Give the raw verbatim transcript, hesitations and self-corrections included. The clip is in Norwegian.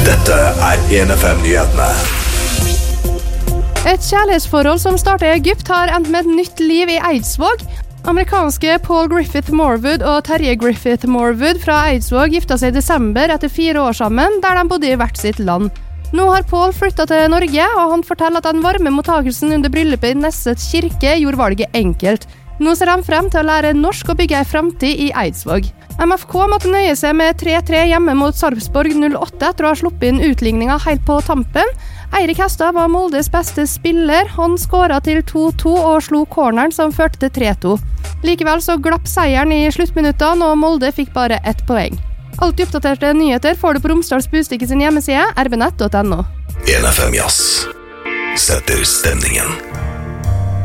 Dette er en F M-nyhetene. Et kjærlighetsforhold som startet i Egypt har endt med et nytt liv i Eidsvåg. Amerikanske Paul Griffith Morwood og Terje Griffith Morwood fra Eidsvåg gifta seg i desember etter fire år sammen, der de bodde i hvert sitt land. Nå har Paul flyttet til Norge, og han forteller at den varme mottakelsen under bryllupet i Nesset kirke gjorde valget enkelt. Nå ser han frem til å lære norsk og bygge en fremtid i Eidsvåg. M F K måtte nøye seg med tre tre hjemme mot Sarpsborg null åtte etter å ha sluppet inn utligningen helt på tampen. Eirik Hestad var Moldes beste spiller. Han skåret til to to og slo corneren som førte til tre to. Likevel så glapp seieren i sluttminuttene, og Molde fikk bare ett poeng. Alt oppdaterte nyheter får du på Romsdals Budstikke sin hjemmeside, r b nett punktum n o. en F M Jazz setter stemningen.